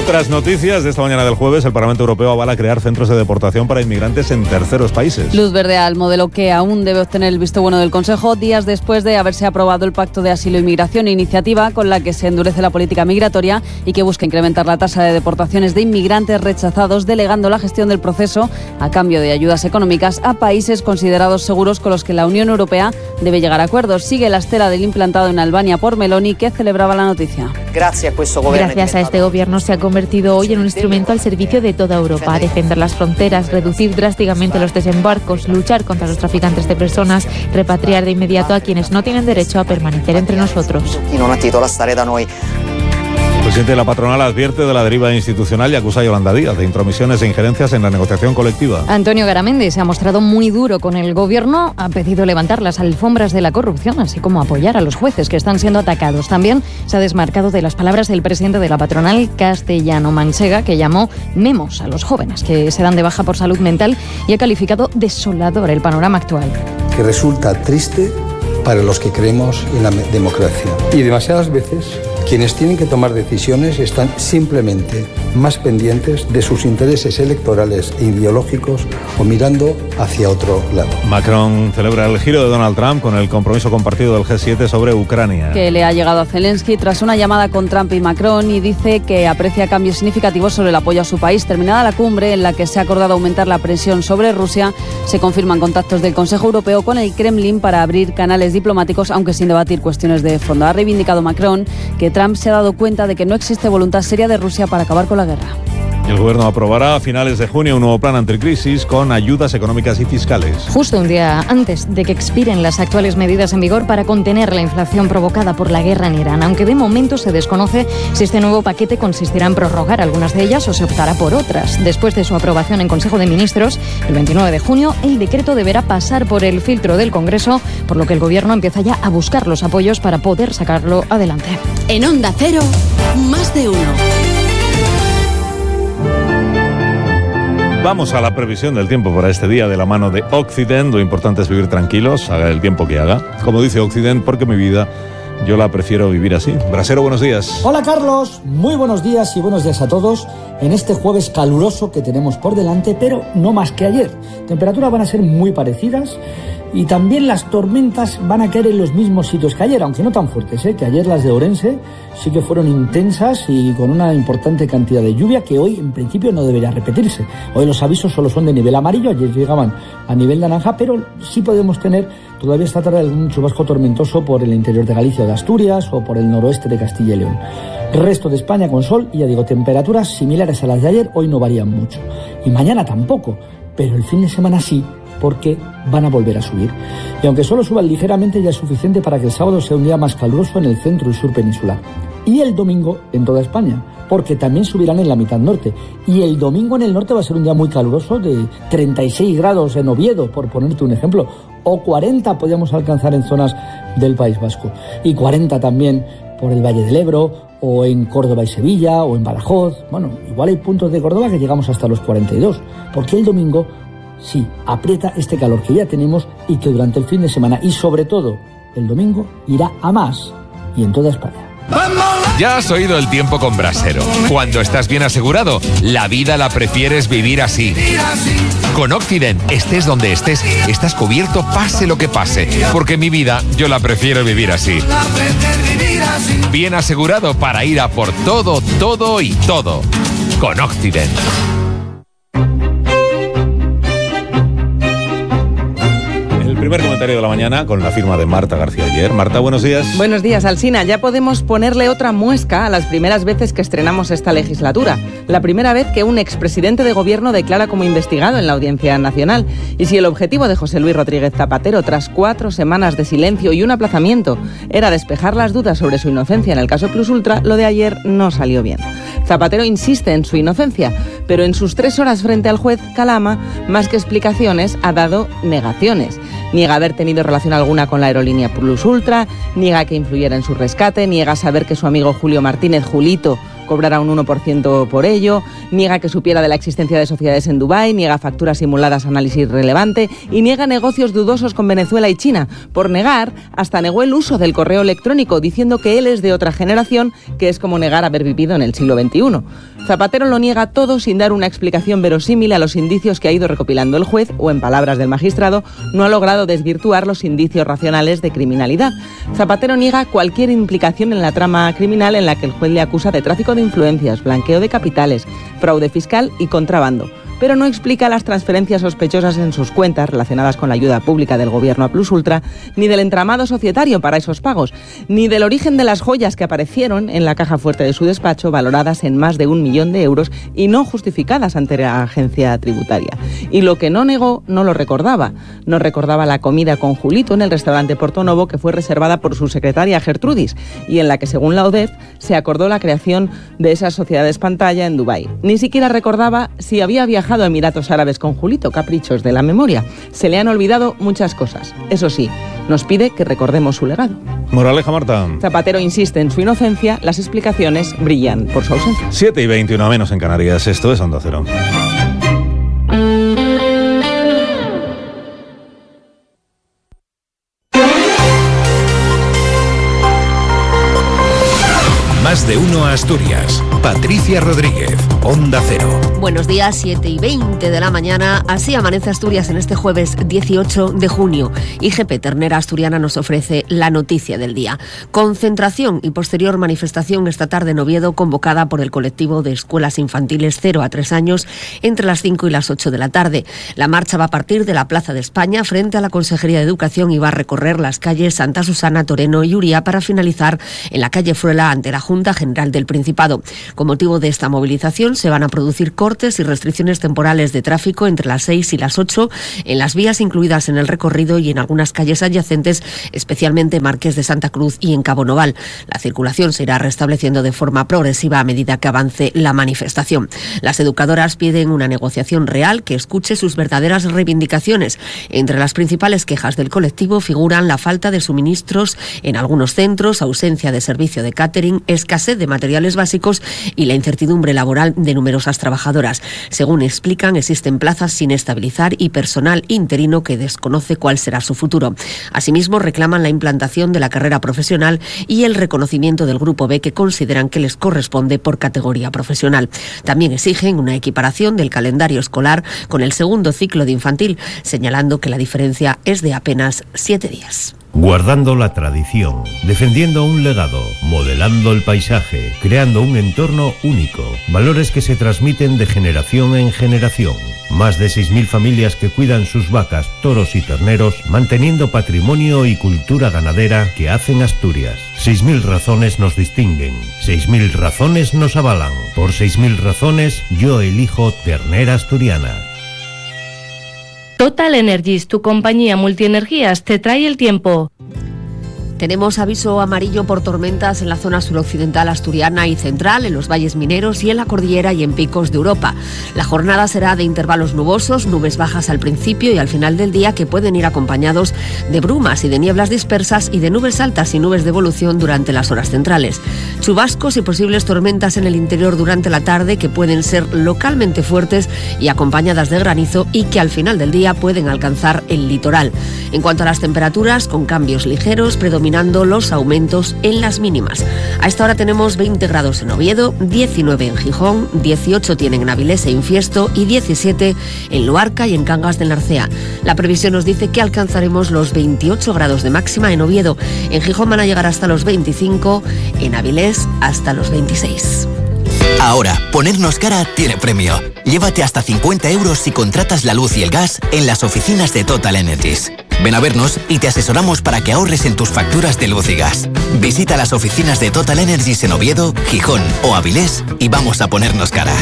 Otras noticias de esta mañana del jueves: el Parlamento Europeo avala crear centros de deportación para inmigrantes en terceros países. Luz verde al modelo que aún debe obtener el visto bueno del Consejo, días después de haberse aprobado el Pacto de Asilo e Inmigración, iniciativa con la que se endurece la política migratoria y que busca incrementar la tasa de deportaciones de inmigrantes rechazados, delegando la gestión del proceso a cambio de ayudas económicas a países considerados seguros con los que la Unión Europea debe llegar a acuerdos. Sigue la estela del implantado en Albania por Meloni, que celebraba la noticia. Gracias a este gobierno se ha convertido hoy en un instrumento al servicio de toda Europa: defender las fronteras, reducir drásticamente los desembarcos, luchar contra los traficantes de personas, repatriar de inmediato a quienes no tienen derecho a permanecer entre nosotros. El presidente de la patronal advierte de la deriva institucional y acusa a Yolanda Díaz de intromisiones e injerencias en la negociación colectiva. Antonio Garamendi se ha mostrado muy duro con el gobierno, ha pedido levantar las alfombras de la corrupción, así como apoyar a los jueces que están siendo atacados. También se ha desmarcado de las palabras del presidente de la patronal, Castellano Mansega, que llamó memos a los jóvenes que se dan de baja por salud mental y ha calificado desolador el panorama actual. Que resulta triste para los que creemos en la democracia. Y demasiadas veces quienes tienen que tomar decisiones están simplemente más pendientes de sus intereses electorales e ideológicos o mirando hacia otro lado. Macron celebra el giro de Donald Trump con el compromiso compartido del G7 sobre Ucrania. Que le ha llegado a Zelensky tras una llamada con Trump y Macron, y dice que aprecia cambios significativos sobre el apoyo a su país. Terminada la cumbre en la que se ha acordado aumentar la presión sobre Rusia, se confirman contactos del Consejo Europeo con el Kremlin para abrir canales diplomáticos, aunque sin debatir cuestiones de fondo. Ha reivindicado Macron que Trump se ha dado cuenta de que no existe voluntad seria de Rusia para acabar con la guerra. El gobierno aprobará a finales de junio un nuevo plan anticrisis con ayudas económicas y fiscales. Justo un día antes de que expiren las actuales medidas en vigor para contener la inflación provocada por la guerra en Irán, aunque de momento se desconoce si este nuevo paquete consistirá en prorrogar algunas de ellas o se optará por otras. Después de su aprobación en Consejo de Ministros, el 29 de junio, el decreto deberá pasar por el filtro del Congreso, por lo que el gobierno empieza ya a buscar los apoyos para poder sacarlo adelante. En Onda Cero, más de uno. Vamos a la previsión del tiempo para este día de la mano de Occident. Lo importante es vivir tranquilos, haga el tiempo que haga. Como dice Occident, porque mi vida yo la prefiero vivir así. Brasero, buenos días. Hola Carlos, muy buenos días y buenos días a todos en este jueves caluroso que tenemos por delante, pero no más que ayer. Temperaturas van a ser muy parecidas y también las tormentas van a caer en los mismos sitios que ayer, aunque no tan fuertes, que ayer las de Ourense sí que fueron intensas y con una importante cantidad de lluvia que hoy en principio no debería repetirse. Hoy los avisos solo son de nivel amarillo, ayer llegaban a nivel naranja, pero sí podemos tener todavía esta tarde algún chubasco tormentoso por el interior de Galicia o de Asturias o por el noroeste de Castilla y León. Resto de España con sol y ya digo, temperaturas similares a las de ayer, hoy no varían mucho. Y mañana tampoco, pero el fin de semana sí, porque van a volver a subir. Y aunque solo suban ligeramente, ya es suficiente para que el sábado sea un día más caluroso en el centro y sur peninsular. Y el domingo en toda España, porque también subirán en la mitad norte. Y el domingo en el norte va a ser un día muy caluroso, de 36 grados en Oviedo, por ponerte un ejemplo, o 40 podríamos alcanzar en zonas del País Vasco, y 40 también por el Valle del Ebro, o en Córdoba y Sevilla, o en Badajoz. Bueno, igual hay puntos de Córdoba que llegamos hasta los 42, porque el domingo sí aprieta este calor que ya tenemos y que durante el fin de semana, y sobre todo el domingo, irá a más, y en toda España. Ya has oído el tiempo con Brasero. Cuando estás bien asegurado, la vida la prefieres vivir así. Con Occident, estés donde estés, estás cubierto pase lo que pase. Porque mi vida, yo la prefiero vivir así. Bien asegurado para ir a por todo, todo y todo. Con Occident. Primer comentario de la mañana con la firma de Marta García Ayer. Marta, buenos días. Buenos días, Alsina. Ya podemos ponerle otra muesca a las primeras veces que estrenamos esta legislatura. La primera vez que un expresidente de gobierno declara como investigado en la Audiencia Nacional. Y si el objetivo de José Luis Rodríguez Zapatero, tras 4 semanas de silencio y un aplazamiento, era despejar las dudas sobre su inocencia en el caso Plus Ultra, lo de ayer no salió bien. Zapatero insiste en su inocencia, pero en sus 3 horas frente al juez Calama, más que explicaciones, ha dado negaciones. Niega haber tenido relación alguna con la aerolínea Plus Ultra, niega que influyera en su rescate, niega saber que su amigo Julio Martínez, Julito, cobrara un 1% por ello, niega que supiera de la existencia de sociedades en Dubái, niega facturas simuladas a análisis relevante y niega negocios dudosos con Venezuela y China. Por negar, hasta negó el uso del correo electrónico, diciendo que él es de otra generación, que es como negar haber vivido en el siglo XXI. Zapatero lo niega todo sin dar una explicación verosímil a los indicios que ha ido recopilando el juez o, en palabras del magistrado, no ha logrado desvirtuar los indicios racionales de criminalidad. Zapatero niega cualquier implicación en la trama criminal en la que el juez le acusa de tráfico de influencias, blanqueo de capitales, fraude fiscal y contrabando, pero no explica las transferencias sospechosas en sus cuentas relacionadas con la ayuda pública del gobierno a Plus Ultra, ni del entramado societario para esos pagos, ni del origen de las joyas que aparecieron en la caja fuerte de su despacho, valoradas en más de 1 millón de euros y no justificadas ante la agencia tributaria. Y lo que no negó, no lo recordaba. No recordaba la comida con Julito en el restaurante Portonovo, que fue reservada por su secretaria Gertrudis y en la que, según la ODEF, se acordó la creación de esas sociedades pantalla en Dubái. Ni siquiera recordaba si había viajado a Emiratos Árabes con Julito, caprichos de la memoria. Se le han olvidado muchas cosas. Eso sí, nos pide que recordemos su legado. Moraleja, Marta. Zapatero insiste en su inocencia, las explicaciones brillan por su ausencia. 7:21 menos en Canarias. Esto es Onda Cero. Más de uno Asturias. Patricia Rodríguez, Onda Cero. Buenos días, 7:20 de la mañana. Así amanece Asturias en este jueves 18 de junio. IGP Ternera Asturiana nos ofrece la noticia del día. Concentración y posterior manifestación esta tarde en Oviedo, convocada por el colectivo de escuelas infantiles 0 a 3 años entre las 5 y las 8 de la tarde. La marcha va a partir de la Plaza de España frente a la Consejería de Educación y va a recorrer las calles Santa Susana, Toreno y Uría para finalizar en la calle Fruela ante la Junta General del Principado. Con motivo de esta movilización se van a producir cortes y restricciones temporales de tráfico entre las 6 y las 8 en las vías incluidas en el recorrido y en algunas calles adyacentes, especialmente Marqués de Santa Cruz y en Cabo Noval. La circulación se irá restableciendo de forma progresiva a medida que avance la manifestación. Las educadoras piden una negociación real que escuche sus verdaderas reivindicaciones. Entre las principales quejas del colectivo figuran la falta de suministros en algunos centros, ausencia de servicio de catering, escasez de materiales básicos y la incertidumbre laboral de numerosas trabajadoras. Según explican, existen plazas sin estabilizar y personal interino que desconoce cuál será su futuro. Asimismo, reclaman la implantación de la carrera profesional y el reconocimiento del Grupo B, que consideran que les corresponde por categoría profesional. También exigen una equiparación del calendario escolar con el segundo ciclo de infantil, señalando que la diferencia es de apenas 7 días. Guardando la tradición, defendiendo un legado, modelando el paisaje, creando un entorno único, valores que se transmiten de generación en generación. Más de 6.000 familias que cuidan sus vacas, toros y terneros, manteniendo patrimonio y cultura ganadera que hacen Asturias. 6.000 razones nos distinguen, 6.000 razones nos avalan. Por 6.000 razones, yo elijo ternera asturiana. Total Energies, tu compañía multienergías, te trae el tiempo. Tenemos aviso amarillo por tormentas en la zona suroccidental asturiana y central, en los valles mineros y en la cordillera y en picos de Europa. La jornada será de intervalos nubosos, nubes bajas al principio y al final del día, que pueden ir acompañados de brumas y de nieblas dispersas y de nubes altas y nubes de evolución durante las horas centrales. Chubascos y posibles tormentas en el interior durante la tarde, que pueden ser localmente fuertes y acompañadas de granizo y que al final del día pueden alcanzar el litoral. En cuanto a las temperaturas, con cambios ligeros, predominando los aumentos en las mínimas. A esta hora tenemos 20 grados en Oviedo, 19 en Gijón, 18 tienen en Avilés e Infiesto y 17 en Luarca y en Cangas del Narcea. La previsión nos dice que alcanzaremos los 28 grados de máxima en Oviedo. En Gijón van a llegar hasta los 25, en Avilés hasta los 26. Ahora, ponernos cara tiene premio. Llévate hasta 50 euros si contratas la luz y el gas en las oficinas de Total Energies. Ven a vernos y te asesoramos para que ahorres en tus facturas de luz y gas. Visita las oficinas de Total Energies en Oviedo, Gijón o Avilés y vamos a ponernos cara.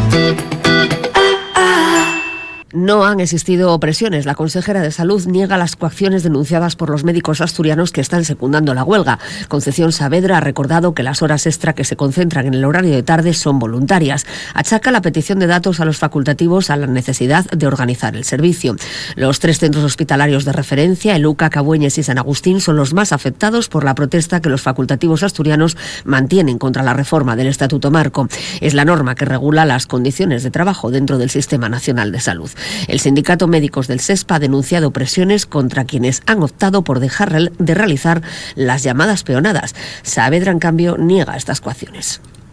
No han existido presiones. La consejera de Salud niega las coacciones denunciadas por los médicos asturianos que están secundando la huelga. Concepción Saavedra ha recordado que las horas extra que se concentran en el horario de tarde son voluntarias. Achaca la petición de datos a los facultativos a la necesidad de organizar el servicio. Los 3 centros hospitalarios de referencia, el UCA, Cabueñes y San Agustín, son los más afectados por la protesta que los facultativos asturianos mantienen contra la reforma del Estatuto Marco. Es la norma que regula las condiciones de trabajo dentro del Sistema Nacional de Salud. El Sindicato Médicos del SESPA ha denunciado presiones contra quienes han optado por dejar de realizar las llamadas peonadas. Saavedra, en cambio, niega estas coacciones.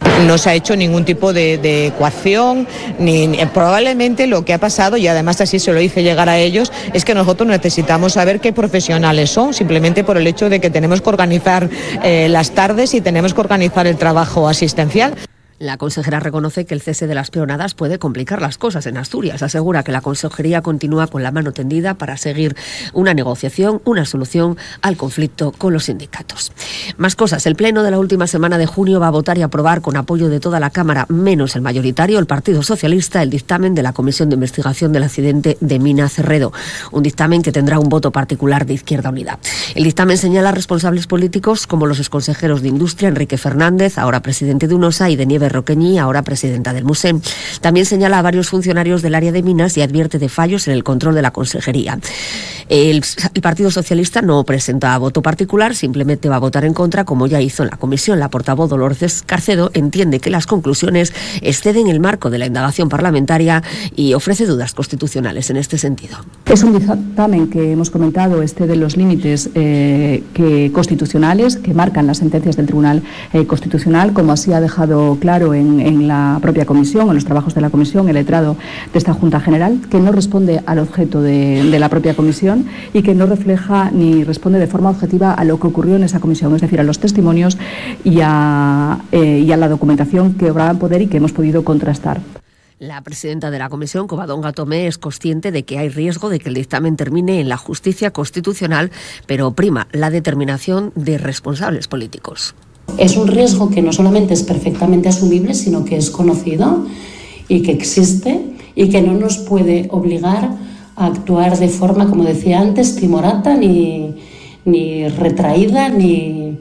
No se ha hecho ningún tipo de ecuación, ni probablemente lo que ha pasado, y además así se lo hice llegar a ellos, es que nosotros necesitamos saber qué profesionales son, simplemente por el hecho de que tenemos que organizar las tardes y tenemos que organizar el trabajo asistencial. La consejera reconoce que el cese de las peonadas puede complicar las cosas en Asturias. Asegura que la consejería continúa con la mano tendida para seguir una negociación, una solución al conflicto con los sindicatos. Más cosas. El Pleno de la última semana de junio va a votar y aprobar con apoyo de toda la Cámara, menos el mayoritario, el Partido Socialista, el dictamen de la Comisión de Investigación del accidente de Mina Cerredo. Un dictamen que tendrá un voto particular de Izquierda Unida. El dictamen señala a responsables políticos como los exconsejeros de Industria, Enrique Fernández, ahora presidente de UNOSA, y de Nieves Roqueñi, ahora presidenta del MUSEM. También señala a varios funcionarios del área de minas y advierte de fallos en el control de la consejería. El Partido Socialista no presenta voto particular, simplemente va a votar en contra, como ya hizo en la comisión. La portavoz Dolores Carcedo entiende que las conclusiones exceden el marco de la indagación parlamentaria y ofrece dudas constitucionales en este sentido. Es un dictamen que hemos comentado de los límites constitucionales que marcan las sentencias del Tribunal Constitucional, como así ha dejado claro en la propia comisión, en los trabajos de la comisión, el letrado de esta Junta General, que no responde al objeto de la propia comisión y que no refleja ni responde de forma objetiva a lo que ocurrió en esa comisión, es decir, a los testimonios y a la documentación que obraban poder y que hemos podido contrastar. La presidenta de la comisión, Covadonga Tomé, es consciente de que hay riesgo de que el dictamen termine en la justicia constitucional, pero prima la determinación de responsables políticos. Es un riesgo que no solamente es perfectamente asumible, sino que es conocido y que existe y que no nos puede obligar a actuar de forma, como decía antes, timorata, ni retraída, ni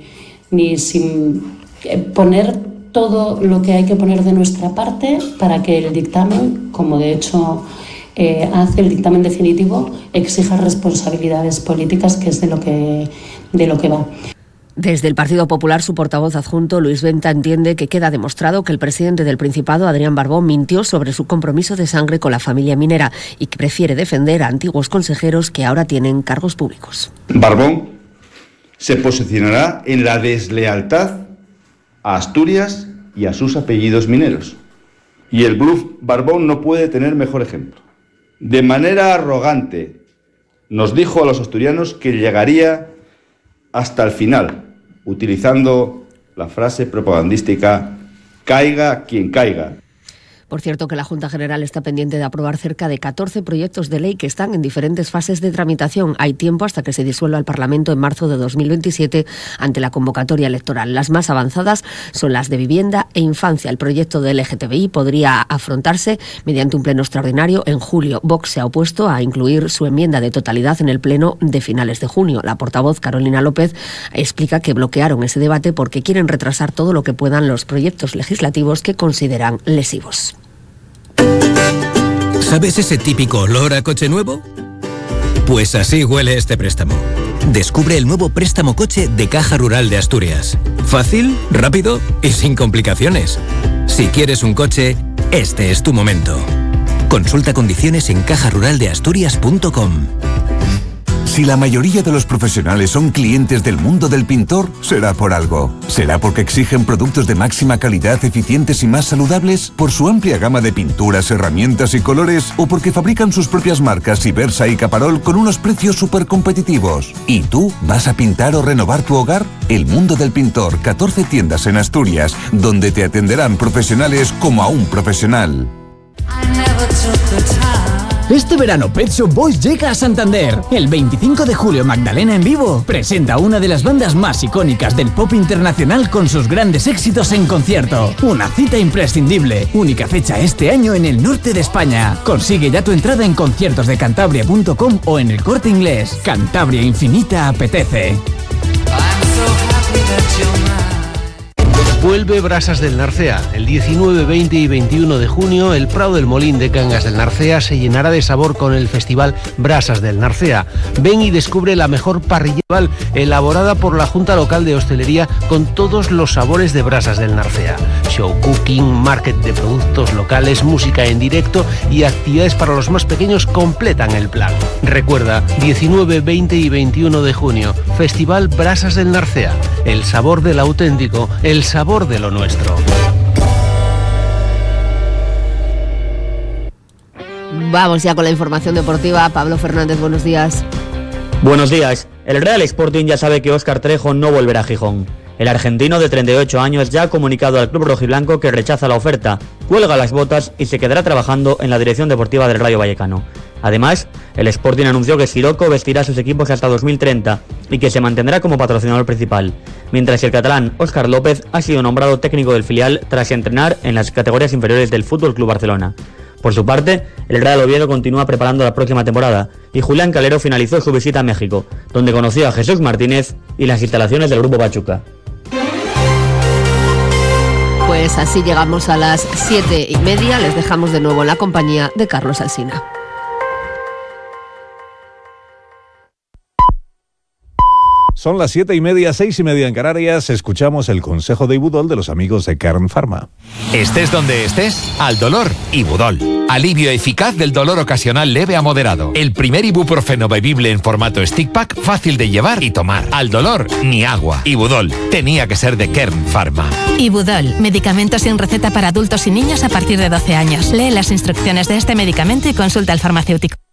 sin poner todo lo que hay que poner de nuestra parte para que el dictamen, como de hecho hace el dictamen definitivo, exija responsabilidades políticas, que es de lo que va. Desde el Partido Popular, su portavoz adjunto, Luis Venta, entiende que queda demostrado que el presidente del Principado, Adrián Barbón, mintió sobre su compromiso de sangre con la familia minera y que prefiere defender a antiguos consejeros que ahora tienen cargos públicos. Barbón se posicionará en la deslealtad a Asturias y a sus apellidos mineros. Y el bluff Barbón no puede tener mejor ejemplo. De manera arrogante nos dijo a los asturianos que llegaría hasta el final, utilizando la frase propagandística «caiga quien caiga». Por cierto, que la Junta General está pendiente de aprobar cerca de 14 proyectos de ley que están en diferentes fases de tramitación. Hay tiempo hasta que se disuelva el Parlamento en marzo de 2027 ante la convocatoria electoral. Las más avanzadas son las de vivienda e infancia. El proyecto de LGTBI podría afrontarse mediante un pleno extraordinario en julio. Vox se ha opuesto a incluir su enmienda de totalidad en el pleno de finales de junio. La portavoz Carolina López explica que bloquearon ese debate porque quieren retrasar todo lo que puedan los proyectos legislativos que consideran lesivos. ¿Sabes ese típico olor a coche nuevo? Pues así huele este préstamo. Descubre el nuevo préstamo coche de Caja Rural de Asturias. Fácil, rápido y sin complicaciones. Si quieres un coche, este es tu momento. Consulta condiciones en cajaruraldeasturias.com. Si la mayoría de los profesionales son clientes del mundo del pintor, será por algo. ¿Será porque exigen productos de máxima calidad, eficientes y más saludables? ¿Por su amplia gama de pinturas, herramientas y colores? ¿O porque fabrican sus propias marcas Ibersa y Caparol con unos precios súper competitivos? ¿Y tú vas a pintar o renovar tu hogar? El Mundo del Pintor, 14 tiendas en Asturias, donde te atenderán profesionales como a un profesional. Este verano Pet Shop Boys llega a Santander. El 25 de julio Magdalena en vivo presenta una de las bandas más icónicas del pop internacional con sus grandes éxitos en concierto. Una cita imprescindible. Única fecha este año en el norte de España. Consigue ya tu entrada en conciertosdecantabria.com o en el Corte Inglés. Cantabria Infinita apetece. Vuelve Brasas del Narcea. El 19, 20 y 21 de junio, el Prado del Molín de Cangas del Narcea se llenará de sabor con el festival Brasas del Narcea. Ven y descubre la mejor parrilla elaborada por la Junta Local de Hostelería con todos los sabores de Brasas del Narcea. Show cooking, market de productos locales, música en directo y actividades para los más pequeños completan el plan. Recuerda, 19, 20 y 21 de junio, Festival Brasas del Narcea. El sabor del auténtico, el sabor de lo nuestro. Vamos ya con la información deportiva. Pablo Fernández, buenos días. Buenos días. El Real Sporting ya sabe que Óscar Trejo no volverá a Gijón. El argentino de 38 años ya ha comunicado al club rojiblanco que rechaza la oferta, cuelga las botas y se quedará trabajando en la dirección deportiva del Rayo Vallecano. Además, el Sporting anunció que Sirocco vestirá a sus equipos hasta 2030 y que se mantendrá como patrocinador principal, mientras que el catalán Óscar López ha sido nombrado técnico del filial tras entrenar en las categorías inferiores del FC Barcelona. Por su parte, el Real Oviedo continúa preparando la próxima temporada y Julián Calero finalizó su visita a México, donde conoció a Jesús Martínez y las instalaciones del Grupo Pachuca. Pues así llegamos a las 7:30. Les dejamos de nuevo en la compañía de Carlos Alsina. Son las 7:30, 6:30 en Canarias. Escuchamos el consejo de Ibudol de los amigos de Kern Pharma. Estés donde estés, al dolor, Ibudol. Alivio eficaz del dolor ocasional leve a moderado. El primer ibuprofeno bebible en formato stick pack, fácil de llevar y tomar. Al dolor, ni agua. Ibudol tenía que ser de Kern Pharma. Ibudol, medicamento sin receta para adultos y niños a partir de 12 años. Lee las instrucciones de este medicamento y consulta al farmacéutico.